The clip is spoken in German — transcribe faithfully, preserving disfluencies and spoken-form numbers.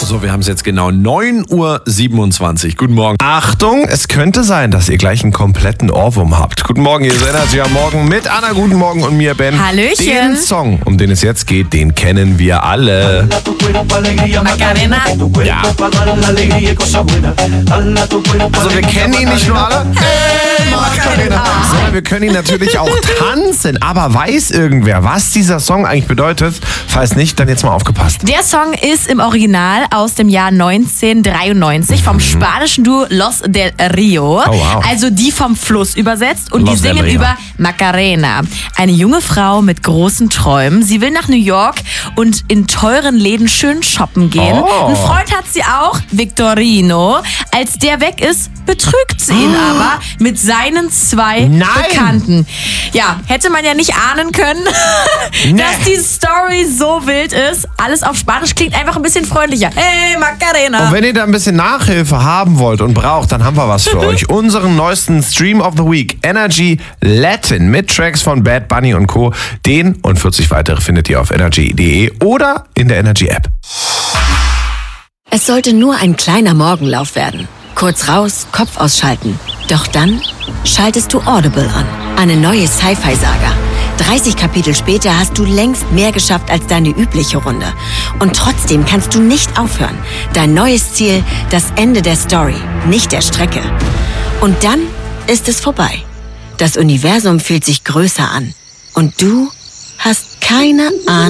So, wir haben es jetzt genau neun Uhr siebenundzwanzig. Guten Morgen. Achtung, es könnte sein, dass ihr gleich einen kompletten Ohrwurm habt. Guten Morgen, ihr seid Energy am Morgen mit Anna. Guten Morgen und mir, Ben. Hallöchen. Den Song, um den es jetzt geht, den kennen wir alle. Macarena. Ja. Also wir kennen ihn nicht nur alle, hey, Macarena, sondern wir können ihn natürlich auch tanzen. Aber weiß irgendwer, was dieser Song eigentlich bedeutet? Falls nicht, dann jetzt mal aufgepasst. Der Song ist im Original aus dem Jahr neunzehnhundertdreiundneunzig vom spanischen Duo Los del Rio. Oh, wow. Also die vom Fluss übersetzt. Und Los die del singen Rio. über Macarena. Eine junge Frau mit großen Träumen. Sie will nach New York und in teuren Läden schön shoppen gehen. Oh. Ein Freund hat sie auch, Victorino. Als der weg ist, betrügt sie ihn Oh. aber mit seinen zwei Nein. Bekannten. Ja, hätte man ja nicht ahnen können, Nee. dass die Story so wild ist. Alles auf Spanisch klingt einfach ein bisschen freundlicher. Hey, Macarena. Und wenn ihr da ein bisschen Nachhilfe haben wollt und braucht, dann haben wir was für euch. Unseren neuesten Stream of the Week, Energy Latin, mit Tracks von Bad Bunny und Co. Den und vierzig weitere findet ihr auf energy punkt de oder in der Energy App. Es sollte nur ein kleiner Morgenlauf werden. Kurz raus, Kopf ausschalten. Doch dann schaltest du Audible an. Eine neue Sci-Fi-Saga. dreißig Kapitel später hast du längst mehr geschafft als deine übliche Runde. Und trotzdem kannst du nicht aufhören. Dein neues Ziel, das Ende der Story, nicht der Strecke. Und dann ist es vorbei. Das Universum fühlt sich größer an. Und du hast keine Ahnung.